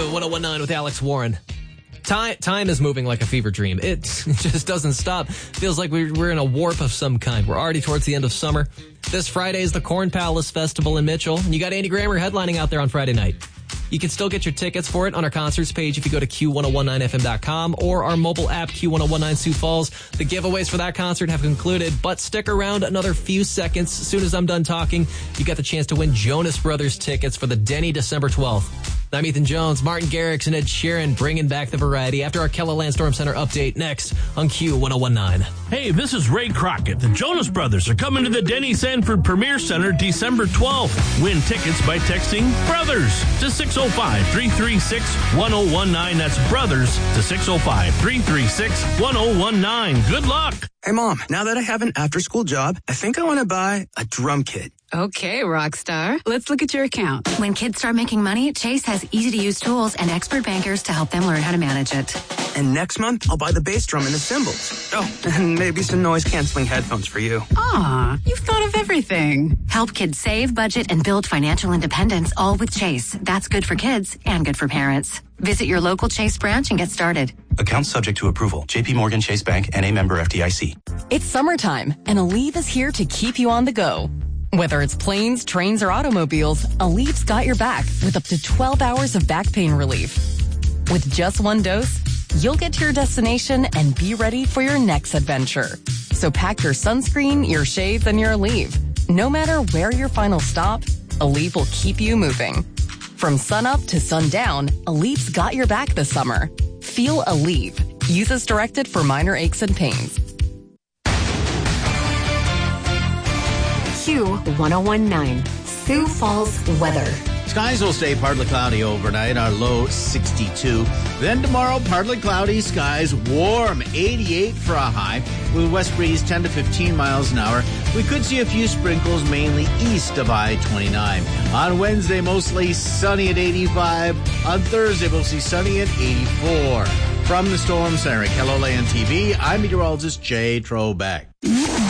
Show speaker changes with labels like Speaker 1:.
Speaker 1: 1019 with Alex Warren. Time is moving like a fever dream. It just doesn't stop. Feels like we're in a warp of some kind. We're already towards the end of summer. This Friday is the Corn Palace Festival in Mitchell, and you got Andy Grammer headlining out there on Friday night. You can still get your tickets for it on our concerts page if you go to Q1019FM.com or our mobile app, Q1019 Sioux Falls. The giveaways for that concert have concluded, but stick around another few seconds. As soon as I'm done talking, you got the chance to win Jonas Brothers tickets for the Denny December 12th. I'm Ethan Jones, Martin Garrix, and Ed Sheeran bringing back the variety after our Keller Storm Center update next on Q1019.
Speaker 2: Hey, this is Ray Crockett. The Jonas Brothers are coming to the Denny Sanford Premier Center December 12th. Win tickets by texting BROTHERS to 605-336-1019. That's BROTHERS to 605-336-1019. Good luck.
Speaker 3: Hey, Mom, now that I have an after-school job, I think I want to buy a drum kit.
Speaker 4: Okay, rock star. Let's look at your account.
Speaker 5: When kids start making money, Chase has easy-to-use tools and expert bankers to help them learn how to manage it.
Speaker 3: And next month, I'll buy the bass drum and the cymbals. Oh, and maybe some noise-canceling headphones for you.
Speaker 4: Aw, you've thought of everything.
Speaker 5: Help kids save, budget, and build financial independence, all with Chase. That's good for kids and good for parents. Visit your local Chase branch and get started.
Speaker 6: Accounts subject to approval. JP Morgan Chase Bank, N.A. member FDIC.
Speaker 7: It's summertime, and Aleve is here to keep you on the go. Whether it's planes, trains, or automobiles, Aleve's got your back with up to 12 hours of back pain relief. With just one dose, you'll get to your destination and be ready for your next adventure. So pack your sunscreen, your shades, and your Aleve. No matter where your final stop, Aleve will keep you moving. From sunup to sundown, Aleve's got your back this summer. Feel Aleve. Use as directed for minor aches and pains.
Speaker 8: Q1019, Sioux Falls weather.
Speaker 9: Skies will stay partly cloudy overnight, our low 62. Then tomorrow, partly cloudy skies, warm 88 for a high, with a west breeze 10 to 15 miles an hour. We could see a few sprinkles mainly east of I-29. On Wednesday, mostly sunny at 85. On Thursday, mostly sunny at 84. From the Storm Center at KELOLAND TV, I'm meteorologist Jay Trobeck.